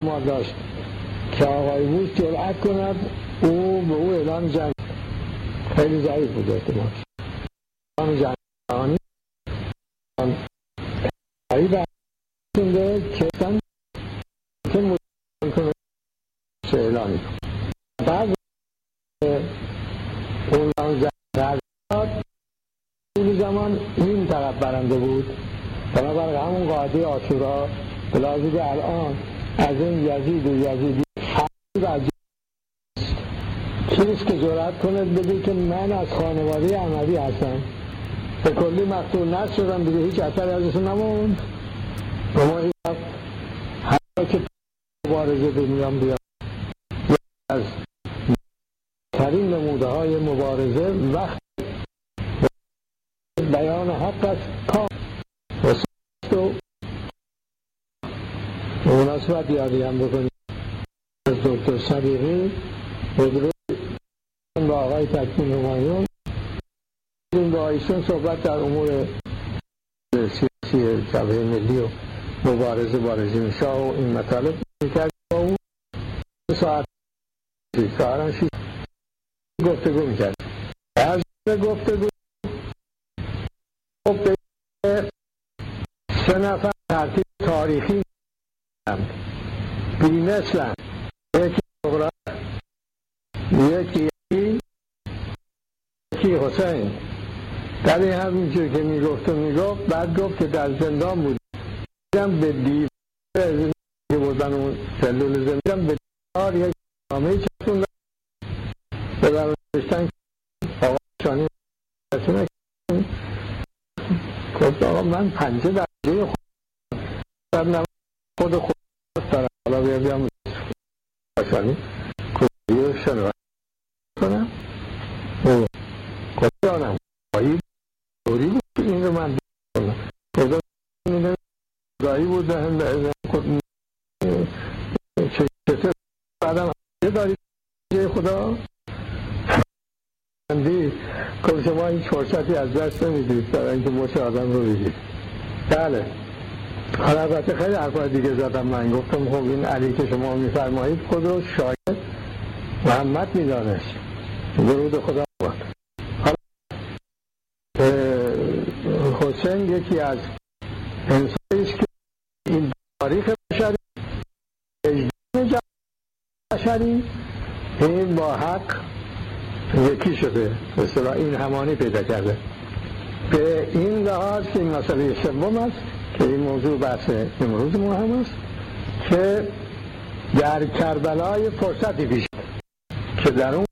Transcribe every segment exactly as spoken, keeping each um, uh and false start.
ما داشت که آقای بوش جرأت کند او به او اعلان جنگ. خیلی ضعیف بود اعتماد. اعلان جنگ جهانی ضعیف کنده که اصلا که مجرد کنه چه اعلانی کنه. بعد اون جنگ اون زمان این طرف برنده بود. بنابراین همون قاعده عاشورا به لحاظی که الان از این یزید و یزیدی فرقی عجیب است. کیست که جرأت کنه بگه که من از خانواده احمدی هستم، به کلی مقتول نشدم دیگه، هیچ اثری ازشون نموند. اما این هر که مبارزه بمیام بیام از ترین نموده های مبارزه وقت بیان حق است کام و سوستو مناسبت یادی هم بکنیم از دکتر صدیقی بدرود با آقای تکوین همایون با ایشون صحبت در امور سیاسی جبهه ملی و مبارزه با رژیم شاه و این مطالب میکرد با اون ساعت ساعت شیست گفتگو میکرد. از گفتگو سه نفر ترتیب تاریخی بی‌مثلن، یکی جغرافی، یکی یکی یکی حسین. در این همینجور که میگفت و میگفت بعد گفت که در زندان بود دیدم به دیوار که بودن اون سلول زندان به دیوار یک نامه چسبوندن به در نوشتن آقا شانی رسونه گفت آقا من پنجه در جای خود خود خود دارم حالا بیا بیام باشانی کلیه شنوان کنم او گفت دانم آیی دوری بود این رو من بیان کنم گفت این دایی بود ده هم چطور بعدم یه داری جای خدا اندی که شما هیچ فرصتی از دست نمیدید برای اینکه مچ آدم رو بگید. بله حالا البته خیلی حرفای دیگه زدم. من گفتم خب این علی که شما میفرمایید خود رو شاید محمد میدانست. درود خدا باد. حالا حسین یکی از انسانیست که این تاریخ بشری اجدام بشری این با حق یکی شده، به اصطلاح این همانی پیدا کرده. به این لحاظ که این مسئله سوم است که این موضوع بحث امروز ما هم است که در کربلای فرصتی پیش که در اون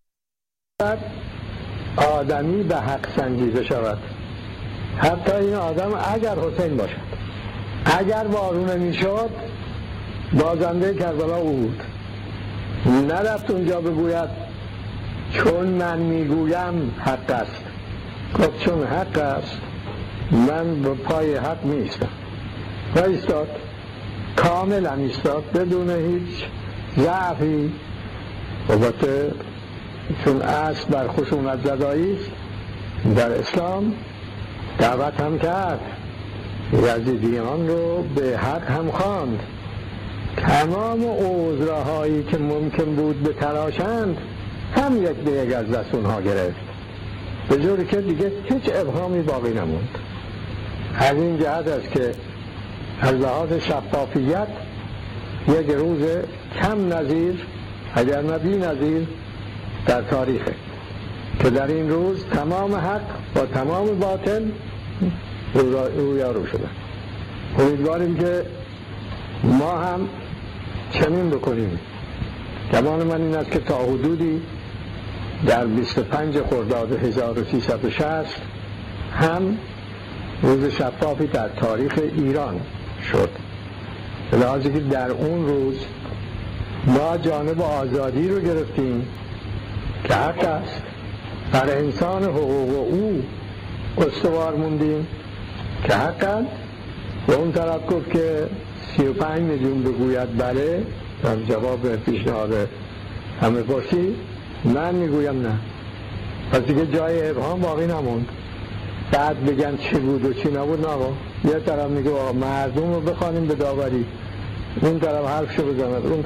آدمی به حق سنجیده شود. حتی این آدم اگر حسین باشد، اگر وارونه میشد بازنده کربلا او بود. نرفت اونجا بگوید چون من میگویم حق است. گفت چون حق است من به پای حق میستم و ایستاد، کاملا ایستاد بدون هیچ ضعفی. البته چون اصل بر خشونت زدایی است در اسلام دعوت هم کرد، یزیدیان رو به حق هم خواند. تمام عذرهایی که ممکن بود به تراشند هم یک به یک از دست اونها گرفت، به جوری که دیگه هیچ ابهامی باقی نموند. از این جهت است که از لحاظ شفافیت یک روز کم نظیر اگر نه بی نظیر در تاریخه که در این روز تمام حق و تمام باطل رویارو شده. امیدواریم که ما هم چنین بکنیم. گمان من این است که تا حدودی در بیست و پنج خرداد هزار و سیصد و شصت هم روز شفافی در تاریخ ایران شد، به لحاظی که در اون روز ما جانب آزادی رو گرفتیم که حق است، بر انسان حقوق او استوار موندیم که حق است. و اون طرف گفت که سی و پنج میلیون بگوید بله در جواب پیشنهاد همه باشی، من میگویم نه. پس دیگه جای ابهام باقی نموند. بعد بگن چی بود و چی نبود. نه آقا، یه طرف میگه مردم رو بخوانیم به داوری، اون طرف حرفشو بزند، اون